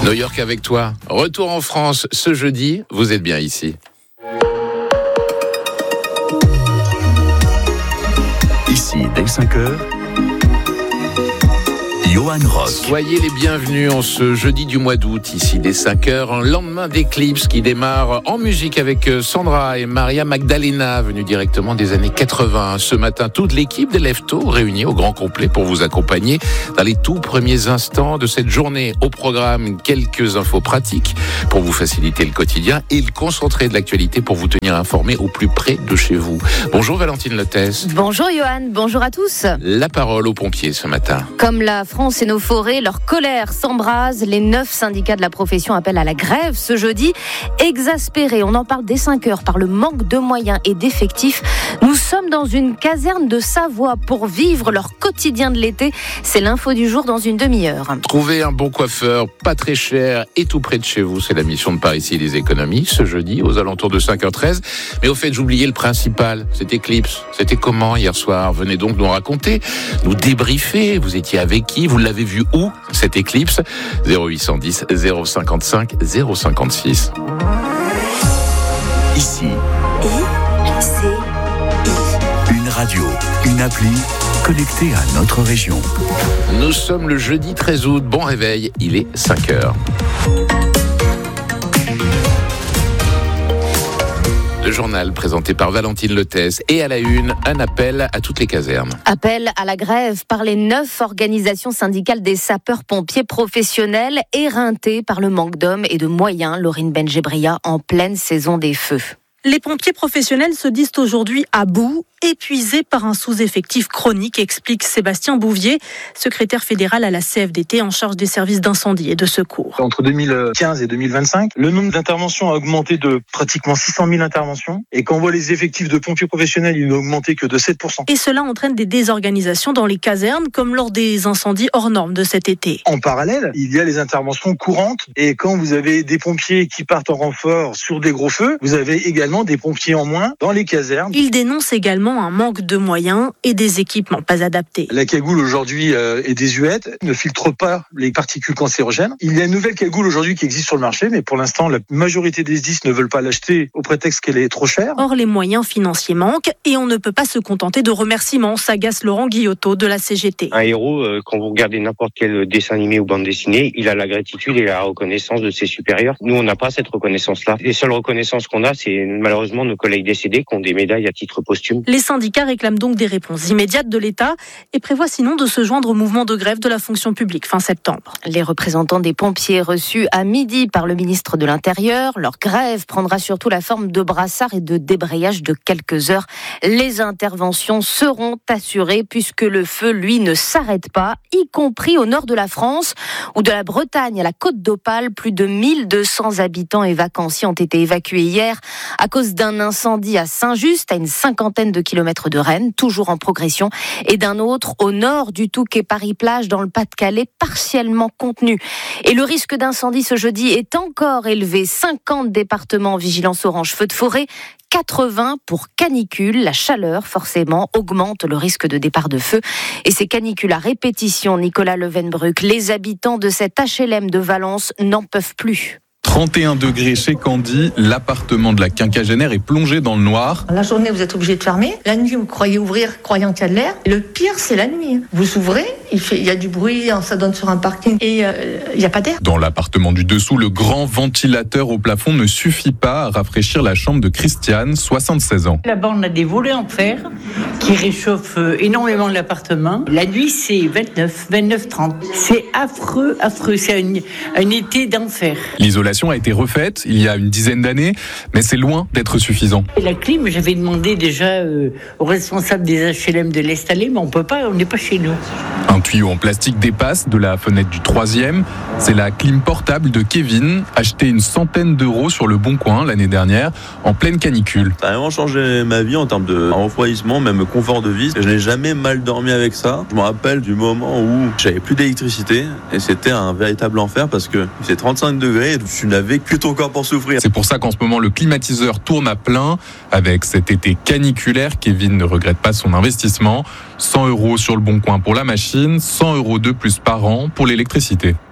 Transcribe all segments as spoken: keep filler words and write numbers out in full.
New York avec toi. Retour en France ce jeudi. Vous êtes bien ici. Ici, dès cinq heures, Johan Rock. Soyez les bienvenus en ce jeudi du mois d'août, ici dès cinq heures, un lendemain d'Eclipse qui démarre en musique avec Sandra et Maria Magdalena, venus directement des années quatre-vingts. Ce matin, toute l'équipe des Leftos réunie au grand complet pour vous accompagner dans les tout premiers instants de cette journée. Au programme, quelques infos pratiques pour vous faciliter le quotidien et le concentré de l'actualité pour vous tenir informé au plus près de chez vous. Bonjour Valentine Lotès. Bonjour Johan, bonjour à tous. La parole aux pompiers ce matin. Comme la France et nos forêts, leur colère s'embrase. Les neuf syndicats de la profession appellent à la grève ce jeudi. Exaspérés, on en parle dès cinq heures, par le manque de moyens et d'effectifs. Nous sommes dans une caserne de Savoie pour vivre leur quotidien de l'été. C'est l'info du jour dans une demi-heure. Trouver un bon coiffeur, pas très cher et tout près de chez vous, c'est la mission de Parisis les économies ce jeudi aux alentours de cinq heures treize. Mais au fait, j'oubliais le principal, cette Eclipse. C'était comment hier soir? Venez donc nous raconter, nous débriefer. Vous étiez avec qui? Vous l'avez vu où, cette Eclipse? zéro huit cent dix, zéro cinquante-cinq, zéro cinquante-six. Ici, Et c'est une radio, une appli connectée à notre région. Nous sommes le jeudi treize août. Bon réveil, il est cinq heures. Le journal présenté par Valentine Lotès et à la une, un appel à toutes les casernes. Appel à la grève par les neuf organisations syndicales des sapeurs-pompiers professionnels éreintées par le manque d'hommes et de moyens. Laurine Benjebria en pleine saison des feux. Les pompiers professionnels se disent aujourd'hui à bout, épuisés par un sous-effectif chronique, explique Sébastien Bouvier, secrétaire fédéral à la C F D T en charge des services d'incendie et de secours. Entre deux mille quinze et deux mille vingt-cinq, le nombre d'interventions a augmenté de pratiquement six cent mille interventions. Et quand on voit les effectifs de pompiers professionnels, ils n'ont augmenté que de sept pour cent. Et cela entraîne des désorganisations dans les casernes, comme lors des incendies hors normes de cet été. En parallèle, il y a les interventions courantes. Et quand vous avez des pompiers qui partent en renfort sur des gros feux, vous avez également des pompiers en moins dans les casernes. Il dénonce également un manque de moyens et des équipements pas adaptés. La cagoule aujourd'hui euh, est désuète, ne filtre pas les particules cancérogènes. Il y a une nouvelle cagoule aujourd'hui qui existe sur le marché, mais pour l'instant, la majorité des S D I S ne veulent pas l'acheter au prétexte qu'elle est trop chère. Or, les moyens financiers manquent et on ne peut pas se contenter de remerciements, s'agace Laurent Guillotot de la C G T. Un héros, euh, quand vous regardez n'importe quel dessin animé ou bande dessinée, il a la gratitude et la reconnaissance de ses supérieurs. Nous, on n'a pas cette reconnaissance-là. Les seules reconnaissances qu'on a, c'est malheureusement nos collègues décédés qui ont des médailles à titre posthume. Les syndicats réclament donc des réponses immédiates de l'État et prévoient sinon de se joindre au mouvement de grève de la fonction publique fin septembre. Les représentants des pompiers reçus à midi par le ministre de l'Intérieur. Leur grève prendra surtout la forme de brassards et de débrayage de quelques heures. Les interventions seront assurées puisque le feu, lui, ne s'arrête pas, y compris au nord de la France ou de la Bretagne à la Côte d'Opale. Plus de mille deux cents habitants et vacanciers ont été évacués hier à cause d'un incendie à Saint-Just, à une cinquantaine de kilomètres de Rennes, toujours en progression, et d'un autre au nord du Touquet Paris-Plage, dans le Pas-de-Calais, partiellement contenu. Et le risque d'incendie ce jeudi est encore élevé. cinquante départements en vigilance orange feu de forêt, quatre-vingts pour canicule. La chaleur, forcément, augmente le risque de départ de feu. Et ces canicules à répétition, Nicolas Levenbruck, les habitants de cet H L M de Valence n'en peuvent plus. trente et un degrés chez Candy, l'appartement de la quinquagénaire est plongé dans le noir. La journée, vous êtes obligé de fermer. La nuit, vous croyez ouvrir, croyant qu'il y a de l'air. Le pire, c'est la nuit. Vous ouvrez, il, fait, il y a du bruit, ça donne sur un parking et euh, il n'y a pas d'air. Dans l'appartement du dessous, le grand ventilateur au plafond ne suffit pas à rafraîchir la chambre de Christiane, soixante-seize ans. Là-bas, on a des volets en fer qui réchauffent énormément l'appartement. La nuit, c'est vingt-neuf, vingt-neuf, trente. C'est affreux, affreux. C'est un, un été d'enfer. L'isolation a été refaite il y a une dizaine d'années, mais c'est loin d'être suffisant. Et la clim, j'avais demandé déjà euh, aux responsables des H L M de l'installer, mais on peut pas, on n'est pas chez nous. Un tuyau en plastique dépasse de la fenêtre du troisième. C'est la clim portable de Kevin, achetée une centaine d'euros sur le Bon Coin l'année dernière, en pleine canicule. Ça a vraiment changé ma vie en termes de refroidissement, même confort de vie. Je n'ai jamais mal dormi avec ça. Je me rappelle du moment où j'avais plus d'électricité et c'était un véritable enfer parce que c'est trente-cinq degrés et tu n'avais que ton corps pour souffrir. C'est pour ça qu'en ce moment le climatiseur tourne à plein. Avec cet été caniculaire, Kevin ne regrette pas son investissement. cent euros sur le Bon Coin pour la machine, cent euros de plus par an pour l'électricité.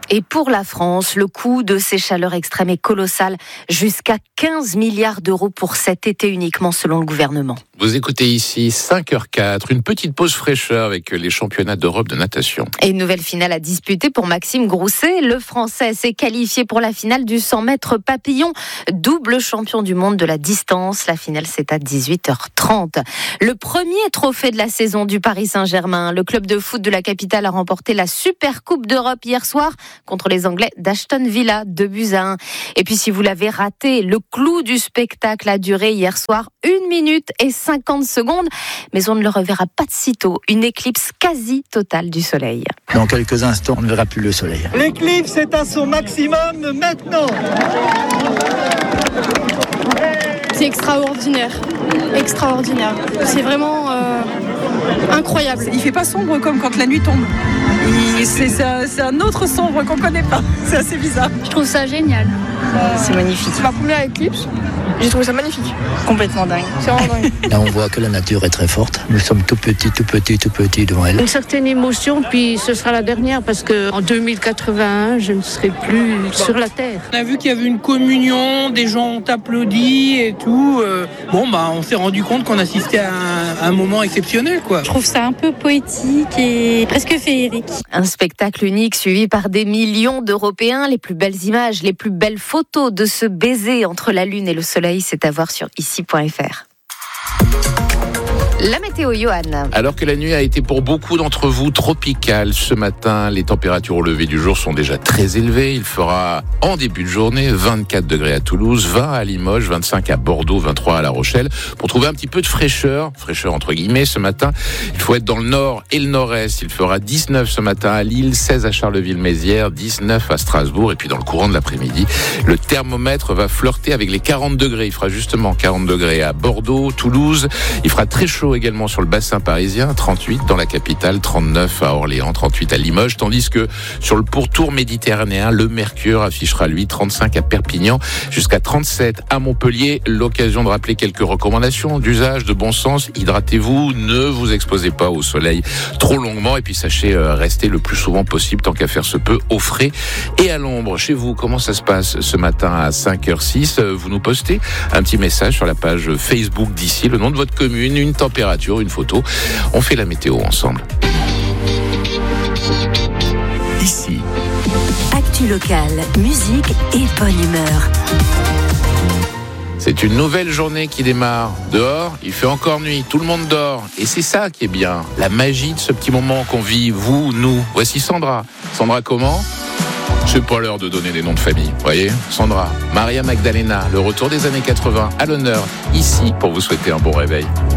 Et pour la France, le coût de ces chaleurs extrêmes est colossal, jusqu'à quinze milliards d'euros pour cet été uniquement selon le gouvernement. Vous écoutez ici cinq heures quatre, une petite pause fraîcheur avec les championnats d'Europe de natation. Et une nouvelle finale à disputer pour Maxime Grousset. Le Français s'est qualifié pour la finale du cent mètres papillon, double champion du monde de la distance. La finale, c'est à dix-huit heures trente. Le premier trophée de la saison du Paris Saint-Germain. Le club de foot de la capitale a remporté la Super Coupe d'Europe hier soir contre les Anglais d'Aston Villa, deux buts à un. Et puis si vous l'avez raté, le clou du spectacle a duré hier soir une minute et cinquante secondes, mais on ne le reverra pas de sitôt. Une éclipse quasi totale du soleil. Dans quelques instants, on ne verra plus le soleil. L'éclipse est à son maximum maintenant. C'est extraordinaire, extraordinaire. C'est vraiment euh, incroyable. Il fait pas sombre comme quand la nuit tombe. Il, c'est, c'est, un, c'est un autre sombre qu'on connaît pas. C'est assez bizarre. Je trouve ça génial. C'est magnifique. C'est ma première éclipse. J'ai trouvé ça magnifique. Complètement dingue. C'est vraiment dingue. Là, on voit que la nature est très forte. Nous sommes tout petits, tout petits, tout petits devant elle. Une certaine émotion, puis ce sera la dernière parce qu'en deux mille quatre-vingt-un, je ne serai plus sur la terre. On a vu qu'il y avait une communion, des gens ont applaudi et tout. Bon, bah, on s'est rendu compte qu'on assistait à un, un moment exceptionnel, quoi. Je trouve ça un peu poétique et presque féerique. Un spectacle unique suivi par des millions d'Européens. Les plus belles images, les plus belles photos de ce baiser entre la lune et le soleil, c'est à voir sur ici point f r. La météo, Johan. Alors que la nuit a été pour beaucoup d'entre vous tropicale ce matin, les températures au lever du jour sont déjà très élevées. Il fera en début de journée vingt-quatre degrés à Toulouse, vingt à Limoges, vingt-cinq à Bordeaux, vingt-trois à La Rochelle. Pour trouver un petit peu de fraîcheur, fraîcheur entre guillemets ce matin, il faut être dans le nord et le nord-est. Il fera dix-neuf ce matin à Lille, seize à Charleville-Mézières, dix-neuf à Strasbourg. Et puis dans le courant de l'après-midi, le thermomètre va flirter avec les quarante degrés. Il fera justement quarante degrés à Bordeaux, Toulouse. Il fera très chaud également sur le bassin parisien, trente-huit dans la capitale, trente-neuf à Orléans, trente-huit à Limoges, tandis que sur le pourtour méditerranéen, le mercure affichera lui trente-cinq à Perpignan, jusqu'à trente-sept à Montpellier. L'occasion de rappeler quelques recommandations d'usage, de bon sens. Hydratez-vous, ne vous exposez pas au soleil trop longuement et puis sachez rester le plus souvent possible, tant qu'à faire se peut, au frais et à l'ombre. Chez vous, comment ça se passe ce matin à cinq heures six? Vous nous postez un petit message sur la page Facebook d'ici, le nom de votre commune, une température, une photo. On fait la météo ensemble. Ici. Actu locale, musique et bonne humeur. C'est une nouvelle journée qui démarre. Dehors, il fait encore nuit, tout le monde dort. Et c'est ça qui est bien, la magie de ce petit moment qu'on vit, vous, nous. Voici Sandra. Sandra comment ? C'est pas l'heure de donner des noms de famille, voyez. Sandra, Maria Magdalena, le retour des années quatre-vingts à l'honneur, ici, pour vous souhaiter un bon réveil.